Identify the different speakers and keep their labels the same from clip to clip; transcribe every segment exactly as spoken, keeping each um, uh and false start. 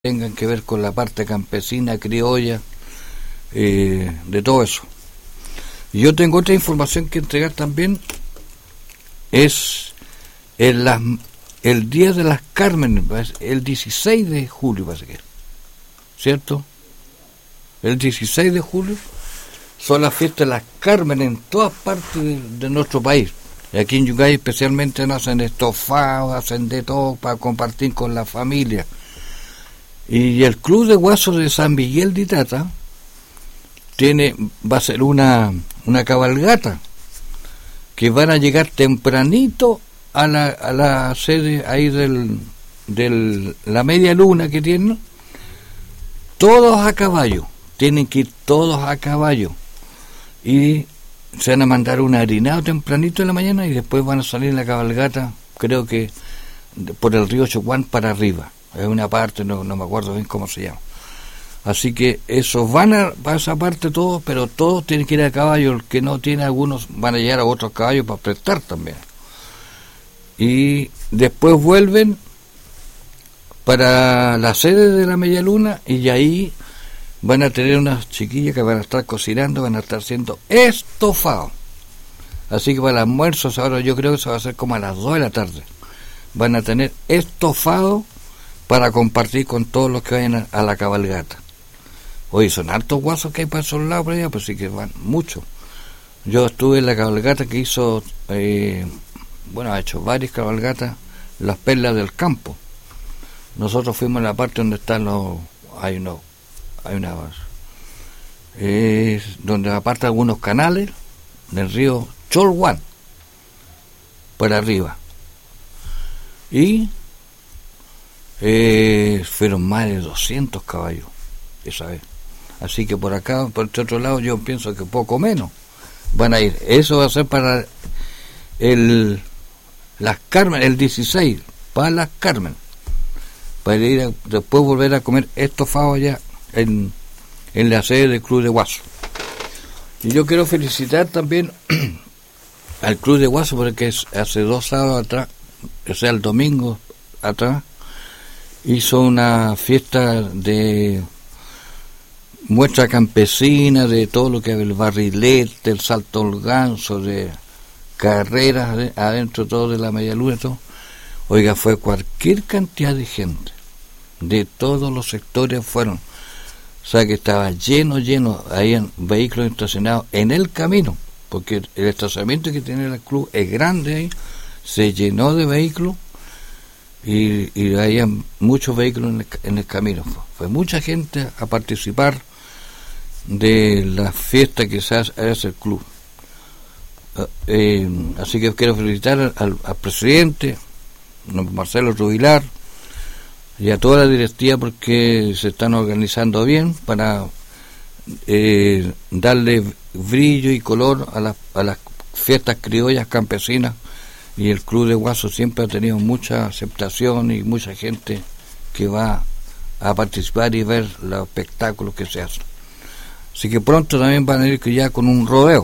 Speaker 1: tengan que ver con la parte campesina, criolla, eh, de todo eso. Y yo tengo otra información que entregar también, es en las, el Día de las Carmen, el dieciséis de julio, parece que, ¿cierto? El dieciséis de julio son las fiestas de las Carmen en todas partes de, de nuestro país. Y aquí en Yungay especialmente nos hacen estofados, hacen de todo para compartir con la familia. Y el Club de Guasos de San Miguel de Itata tiene, va a ser una, una cabalgata que van a llegar tempranito a la, a la sede ahí del, del la media luna que tienen, todos a caballo, tienen que ir todos a caballo y se van a mandar un harinado tempranito en la mañana y después van a salir en la cabalgata, creo que por el río Chocuán para arriba. Es una parte, no, no me acuerdo bien cómo se llama. Así que esos van a, a esa parte todos, pero todos tienen que ir a caballo. El que no tiene, algunos van a llegar a otros caballos para prestar también. Y después vuelven para la sede de la Media Luna y ahí van a tener unas chiquillas que van a estar cocinando, van a estar haciendo estofado. Así que para el almuerzo, ahora yo creo que se va a hacer como a las dos de la tarde. Van a tener estofado para compartir con todos los que vayan a, a la cabalgata. Oye, son hartos guasos que hay para esos lados por allá, pues sí que van muchos. Yo estuve en la cabalgata que hizo, eh, bueno, ha hecho varias cabalgatas, las Perlas del Campo. Nosotros fuimos en la parte donde están los, hay unos, hay una, eh, donde aparte algunos canales del río Cholguán, por arriba. Y Eh, fueron más de doscientos caballos esa vez. Así que por acá, por este otro lado, yo pienso que poco menos van a ir. Eso va a ser para el las Carmen, el dieciséis, para las Carmen, para ir a, después volver a comer estofado allá en, en la sede del Club de Guaso. Y yo quiero felicitar también al Club de Guaso porque es, hace dos sábados atrás, o sea, el domingo atrás, hizo una fiesta de muestra campesina, de todo lo que es el barrilete, el salto al ganso, de carreras adentro todo de la Media Luna, todo. Oiga, fue cualquier cantidad de gente, de todos los sectores fueron. O sea que estaba lleno, lleno, ahí en vehículos estacionados en el camino, porque el estacionamiento que tiene el club es grande ahí, se llenó de vehículos. Y, y había muchos vehículos en el, en el camino. Fue mucha gente a participar de la fiesta que se hace, hace el club. Eh, así que quiero felicitar al, al presidente, Marcelo Rubilar, y a toda la directiva porque se están organizando bien para eh, darle brillo y color a, la, a las fiestas criollas campesinas. Y el Club de Guaso siempre ha tenido mucha aceptación y mucha gente que va a participar y ver los espectáculos que se hacen. Así que pronto también van a ir ya con un rodeo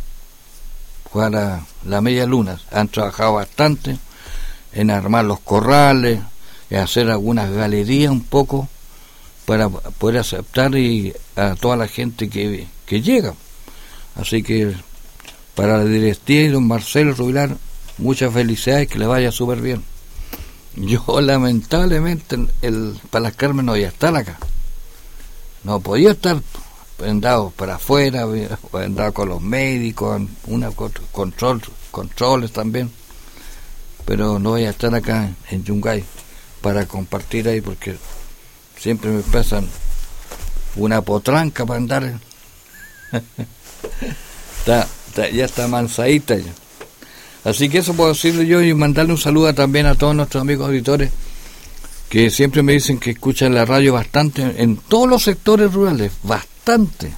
Speaker 1: para la Media Luna. Han trabajado bastante en armar los corrales, en hacer algunas galerías un poco para poder aceptar y a toda la gente que, que llega. Así que para la directiva y don Marcelo Rubilar, muchas felicidades, que le vaya súper bien. Yo lamentablemente el, el, para las Carmen no voy a estar acá. No podía estar andado para afuera, andado con los médicos, una control, controles también. Pero no voy a estar acá en, en Yungay para compartir ahí porque siempre me pasan una potranca para andar. está, está, ya está mansadita ya. Así que eso puedo decirle yo y mandarle un saludo también a todos nuestros amigos auditores que siempre me dicen que escuchan la radio bastante en todos los sectores rurales, bastante.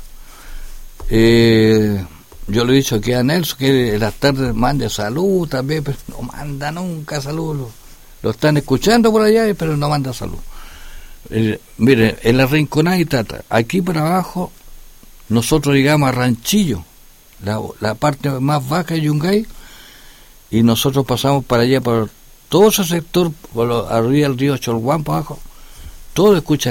Speaker 1: Eh, yo le he dicho aquí a Nelson que en las tardes mande salud también, pero no manda nunca salud. Lo, lo están escuchando por allá, pero no manda salud. Eh, mire, en la Rinconada y Tata, aquí por abajo, nosotros llegamos a Ranchillo, la, la parte más baja de Yungay, y nosotros pasamos para allá, por todo ese sector, por lo, arriba del río Cholguán, para abajo, todos escuchan